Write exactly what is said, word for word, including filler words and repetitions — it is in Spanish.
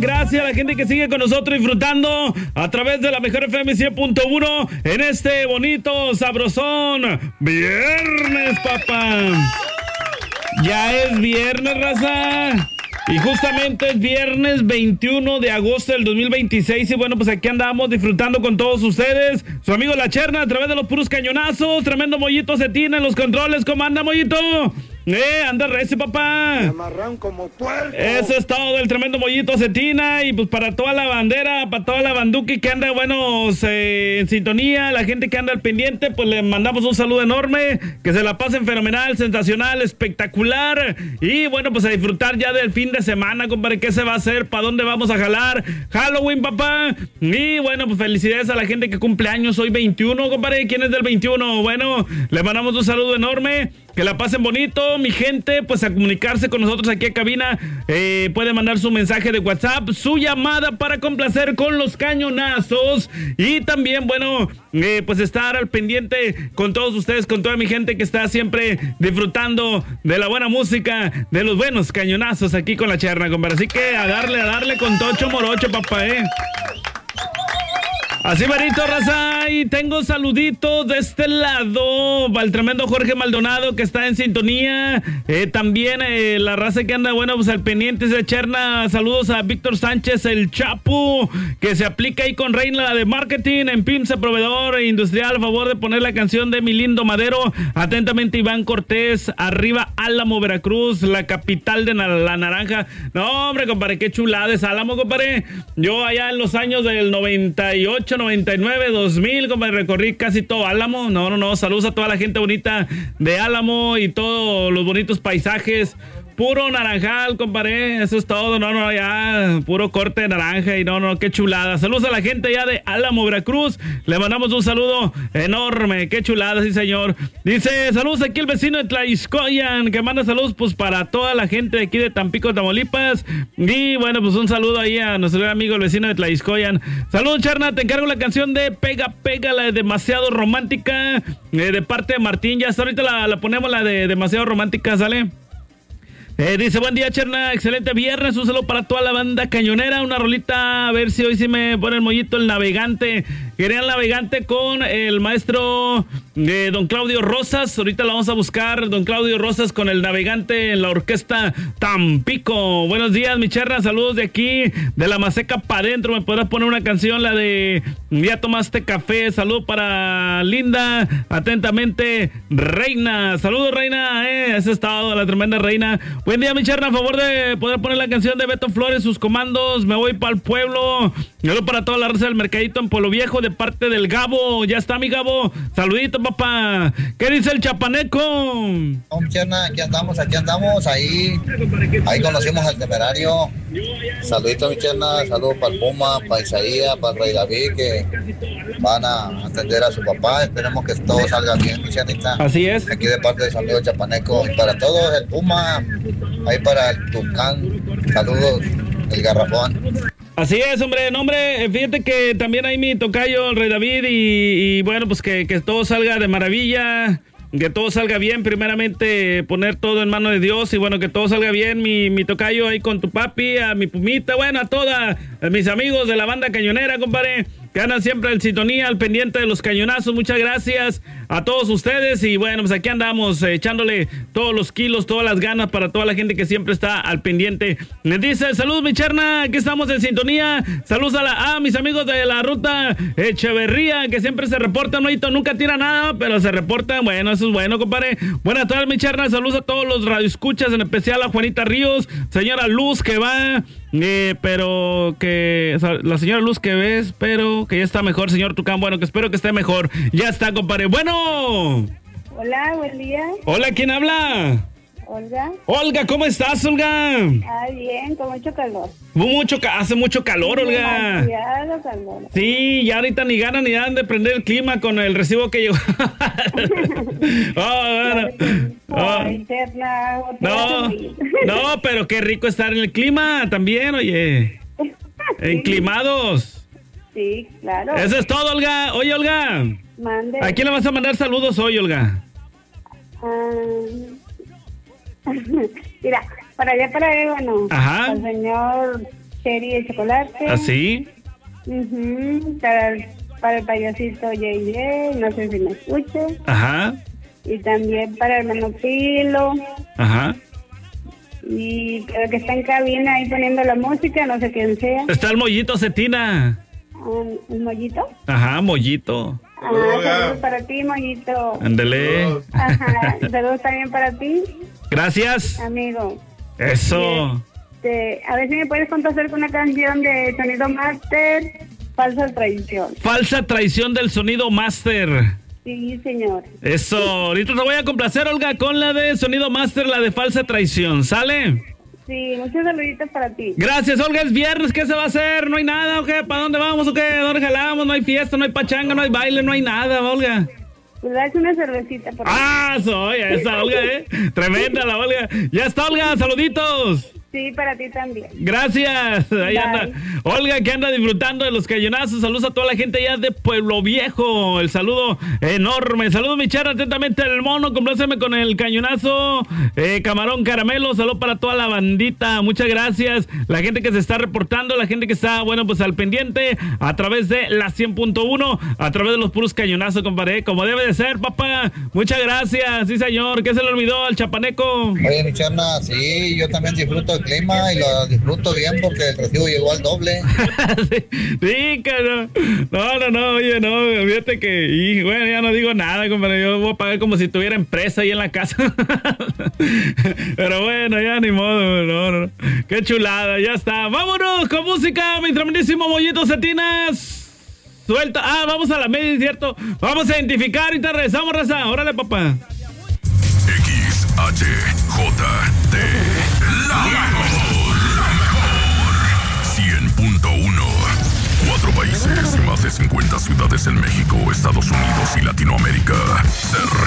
gracias a la gente que sigue con nosotros disfrutando a través de la Mejor F M cien punto uno en este bonito, sabrosón viernes, papá. Ya es viernes, raza. Y justamente es viernes veintiuno de agosto del dos mil veintiséis. Y bueno, pues aquí andamos disfrutando con todos ustedes. Su amigo La Cherna a través de los puros cañonazos. Tremendo Mollito Cetina en los controles. ¿Cómo anda, Mollito? Eh, anda recio, papá. Me amarran como puerco. Eso es todo, el tremendo Mollito Cetina. Y pues para toda la bandera, para toda la banduki que anda, bueno, eh, en sintonía, la gente que anda al pendiente, pues le mandamos un saludo enorme. Que se la pasen fenomenal, sensacional, espectacular. Y bueno, pues a disfrutar ya del fin de semana, compadre. ¿Qué se va a hacer? ¿Para dónde vamos a jalar? Halloween, papá. Y bueno, pues felicidades a la gente que cumple años hoy veintiuno, compadre. ¿Quién es del veintiuno? Bueno, le mandamos un saludo enorme. Que la pasen bonito, mi gente, pues a comunicarse con nosotros aquí a cabina. Eh, puede mandar su mensaje de WhatsApp, su llamada para complacer con los cañonazos. Y también, bueno, eh, pues estar al pendiente con todos ustedes, con toda mi gente que está siempre disfrutando de la buena música, de los buenos cañonazos aquí con La Cherna, compadre. Así que a darle, a darle con tocho morocho, papá, eh. Así merito, raza, y tengo saluditos de este lado, al tremendo Jorge Maldonado que está en sintonía, eh, también eh, la raza que anda, bueno, pues al pendiente de Cherna, saludos a Víctor Sánchez, el Chapu, que se aplica ahí con Reina de Marketing, en Pimsa Proveedor Industrial, a favor de poner la canción de Mi Lindo Madero, atentamente Iván Cortés, arriba Álamo, Veracruz, la capital de la naranja. No, hombre, compadre, qué chulada es Álamo, compadre, yo allá en los años del noventa y ocho, noventa y nueve, dos mil, como recorrí casi todo Álamo. No, no, no, saludos a toda la gente bonita de Álamo y todos los bonitos paisajes. Puro naranjal, compadre, eso es todo, no, no, ya, puro corte de naranja y no, no, qué chulada. Saludos a la gente ya de Álamo, Veracruz, le mandamos un saludo enorme, qué chulada, sí señor. Dice, saludos aquí el vecino de Tlaixcoyan, que manda saludos pues para toda la gente de aquí de Tampico, Tamaulipas. Y bueno, pues un saludo ahí a nuestro amigo el vecino de Tlaixcoyan. Saludos, Charna, te encargo la canción de Pega, Pega, la de Demasiado Romántica, eh, de parte de Martín, ya hasta ahorita la, la ponemos, la de Demasiado Romántica, ¿sale? Eh, dice, buen día, Cherna, excelente viernes, un saludo para toda la banda cañonera, una rolita, a ver si hoy sí me pone el mollito el navegante. Quería el navegante con el maestro de Don Claudio Rosas, ahorita la vamos a buscar, Don Claudio Rosas con el navegante en la orquesta Tampico. Buenos días, mi Cherna, saludos de aquí, de la Maseca para adentro, me podrás poner una canción, la de Ya Tomaste Café, saludo para Linda, atentamente, Reina, saludos, Reina, eh, ese es todo, la tremenda Reina. Buen día, mi Cherna, a favor de poder poner la canción de Beto Flores, sus comandos, me voy para el pueblo. Saludos para toda la raza del mercadito en Pueblo Viejo de parte del Gabo. Ya está mi Gabo. Saludito, papá. ¿Qué dice el chapaneco? No, mi Cherna, aquí andamos, aquí andamos, ahí, ahí conocimos al temerario. Saludito, mi Cherna, saludos para el Puma, para Isaías, para el Rey David, que van a atender a su papá. Esperemos que todo salga bien, mi Chernita. Así es. Aquí de parte de su amigo chapaneco. Y para todos, el Puma, ahí para el Tucán, saludos, el Garrafón. Así es, hombre, no, hombre, fíjate que también hay mi tocayo, el Rey David, y, y bueno, pues que, que todo salga de maravilla, que todo salga bien, primeramente poner todo en manos de Dios, y bueno, que todo salga bien, mi, mi tocayo ahí con tu papi, a mi Pumita, bueno, a todas, a mis amigos de la banda cañonera, compadre, que andan siempre en sintonía, al pendiente de los cañonazos. Muchas gracias a todos ustedes. Y bueno, pues aquí andamos eh, echándole todos los kilos, todas las ganas para toda la gente que siempre está al pendiente. Les dice, saludos, mi Cherna, aquí estamos en sintonía. Saludos a, la, a mis amigos de la ruta Echeverría, que siempre se reportan, ¿no? Nunca tira nada, pero se reportan. Bueno, eso es bueno, compadre. Buenas tardes, mi Cherna. Saludos a todos los radioescuchas, en especial a Juanita Ríos, señora Luz que va... Eh, pero que o sea, la señora Luz que ves, pero que ya está mejor, señor Tucán. Bueno, que espero que esté mejor. Ya está, compadre. Bueno. Hola, buen día. Hola, ¿quién habla? Olga. Olga, ¿cómo estás, Olga? Ah, bien, con mucho calor. Mucho, hace mucho calor, Olga. Demasiado calor. Sí, ya ahorita ni ganan ni dan de prender el clima con el recibo que llegó. Oh, bueno. Oh. No, no, pero qué rico estar en el clima también, oye. Enclimados. Sí, claro. Eso es todo, Olga. Oye, Olga. Mande. ¿A quién le vas a mandar saludos hoy, Olga? Um... Mira, para allá, para Ébano. Ajá. Al señor cherry de chocolate. ¿Así? Uh-huh. Para, el, para el payasito J J, no sé si me escuche. Ajá. Y también para el hermano Pilo. Ajá. Y el que está en cabina ahí poniendo la música, no sé quién sea. Está el Mollito Cetina. Um, ¿El Mollito? Ajá, Mollito. Ah, saludos para ti, Mollito. Ándele. Ajá, saludos también para ti. Gracias. Amigo. Eso. Este, a ver si me puedes complacer con una canción de Sonido Master, Falsa Traición. Falsa Traición del Sonido Master. Sí, señor. Eso, ahorita te voy a complacer, Olga, con la de Sonido Master, la de Falsa Traición, ¿sale? Sí, muchos saluditos para ti. Gracias, Olga, es viernes, ¿qué se va a hacer? ¿No hay nada o qué? ¿Para dónde vamos o qué? ¿Dónde jalamos? No hay fiesta, no hay pachanga, no hay baile, no hay nada, Olga. Pues dale una cervecita por ahí. Ah, soy esa, Olga, ¿eh? Tremenda la Olga. Ya está, Olga, saluditos. Sí, para ti también. Gracias. Ahí Bye. anda. Olga, que anda disfrutando de los cañonazos. Saludos a toda la gente allá de Pueblo Viejo. El saludo enorme. Saludos, mi chara, atentamente el mono. Compláceme con el cañonazo. Eh, camarón caramelo. Saludos para toda la bandita. Muchas gracias. La gente que se está reportando, la gente que está, bueno, pues al pendiente a través de la cien punto uno, a través de los puros cañonazos, compadre. Como debe de ser, papá. Muchas gracias. Sí, señor. ¿Qué se le olvidó al chapaneco? Oye, mi charna, sí, yo también disfruto el clima y lo disfruto bien porque el recibo llegó al doble. sí, sí, cabrón. No, no, no, oye, no, fíjate que, y, bueno, ya no digo nada, compadre, yo voy a pagar como si tuviera empresa ahí en la casa. Pero bueno, ya ni modo, no, no, qué chulada, ya está. Vámonos con música, mi tremendísimo Mollito Cetinas. Suelta, ah, vamos a la media, ¿cierto? Vamos a identificar, ahorita regresamos, raza, órale, papá. X H J T, la mejor, la mejor. cien punto uno. Cuatro países y más de cincuenta ciudades en México, Estados Unidos y Latinoamérica. Se